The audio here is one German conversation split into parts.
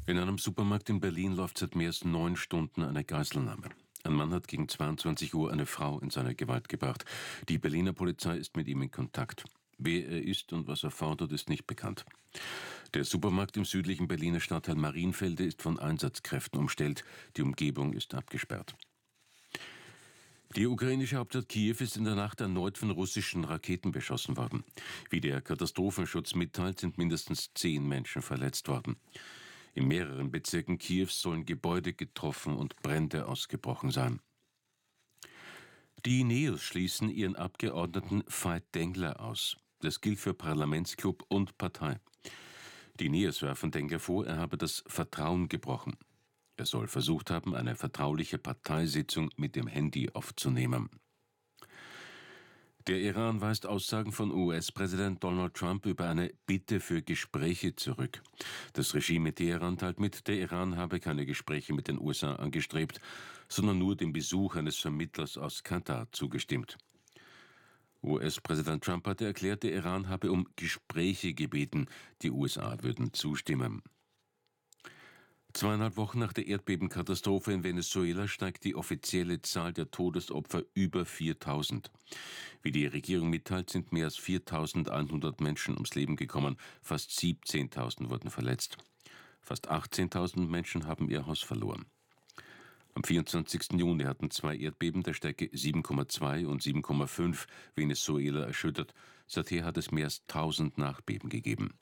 In einem Supermarkt in Berlin läuft seit mehr als 9 Stunden eine Geiselnahme. Ein Mann hat gegen 22 Uhr eine Frau in seine Gewalt gebracht. Die Berliner Polizei ist mit ihm in Kontakt. Wer er ist und was er fordert, ist nicht bekannt. Der Supermarkt im südlichen Berliner Stadtteil Marienfelde ist von Einsatzkräften umstellt. Die Umgebung ist abgesperrt. Die ukrainische Hauptstadt Kiew ist in der Nacht erneut von russischen Raketen beschossen worden. Wie der Katastrophenschutz mitteilt, sind mindestens 10 Menschen verletzt worden. In mehreren Bezirken Kiews sollen Gebäude getroffen und Brände ausgebrochen sein. Die Neos schließen ihren Abgeordneten Veit Dengler aus. Das gilt für Parlamentsklub und Partei. Die Neos werfen Dengler vor, er habe das Vertrauen gebrochen. Er soll versucht haben, eine vertrauliche Parteisitzung mit dem Handy aufzunehmen. Der Iran weist Aussagen von US-Präsident Donald Trump über eine Bitte für Gespräche zurück. Das Regime in Teheran teilt mit, der Iran habe keine Gespräche mit den USA angestrebt, sondern nur dem Besuch eines Vermittlers aus Katar zugestimmt. US-Präsident Trump hatte erklärt, der Iran habe um Gespräche gebeten, die USA würden zustimmen. 2,5 Wochen nach der Erdbebenkatastrophe in Venezuela steigt die offizielle Zahl der Todesopfer über 4.000. Wie die Regierung mitteilt, sind mehr als 4.100 Menschen ums Leben gekommen, fast 17.000 wurden verletzt. Fast 18.000 Menschen haben ihr Haus verloren. Am 24. Juni hatten 2 Erdbeben der Stärke 7,2 und 7,5 Venezuela erschüttert. Seither hat es mehr als 1.000 Nachbeben gegeben.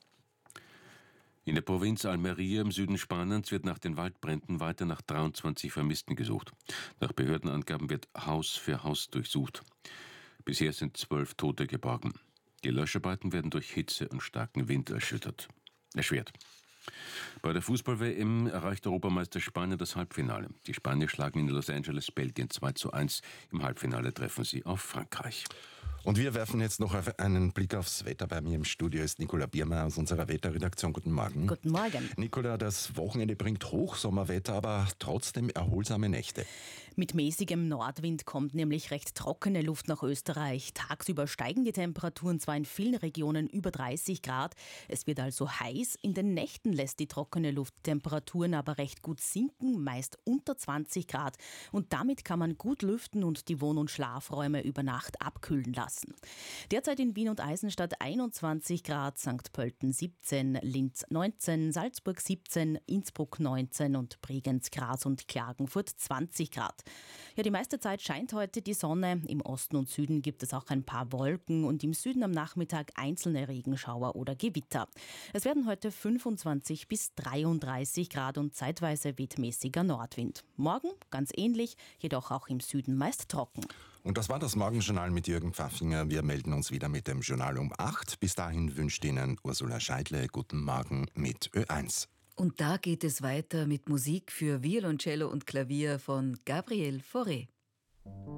In der Provinz Almería im Süden Spaniens wird nach den Waldbränden weiter nach 23 Vermissten gesucht. Nach Behördenangaben wird Haus für Haus durchsucht. Bisher sind 12 Tote geborgen. Die Löscharbeiten werden durch Hitze und starken Wind erschwert. Bei der Fußball-WM erreicht Europameister Spanien das Halbfinale. Die Spanier schlagen in Los Angeles Belgien 2:1. Im Halbfinale treffen sie auf Frankreich. Und wir werfen jetzt noch einen Blick aufs Wetter. Bei mir im Studio ist Nicola Biermeier aus unserer Wetterredaktion. Guten Morgen. Guten Morgen. Nicola, das Wochenende bringt Hochsommerwetter, aber trotzdem erholsame Nächte. Mit mäßigem Nordwind kommt nämlich recht trockene Luft nach Österreich. Tagsüber steigen die Temperaturen zwar in vielen Regionen über 30 Grad. Es wird also heiß. In den Nächten lässt die trockene Luft Temperaturen aber recht gut sinken, meist unter 20 Grad. Und damit kann man gut lüften und die Wohn- und Schlafräume über Nacht abkühlen lassen. Derzeit in Wien und Eisenstadt 21 Grad, St. Pölten 17, Linz 19, Salzburg 17, Innsbruck 19 und Bregenz, Graz und Klagenfurt 20 Grad. Ja, die meiste Zeit scheint heute die Sonne. Im Osten und Süden gibt es auch ein paar Wolken und im Süden am Nachmittag einzelne Regenschauer oder Gewitter. Es werden heute 25 bis 33 Grad und zeitweise weht mäßiger Nordwind. Morgen ganz ähnlich, jedoch auch im Süden meist trocken. Und das war das Morgenjournal mit Jürgen Pfaffinger. Wir melden uns wieder mit dem Journal um 8. Bis dahin wünscht Ihnen Ursula Scheidle guten Morgen mit Ö1. Und da geht es weiter mit Musik für Violoncello und Klavier von Gabriel Fauré.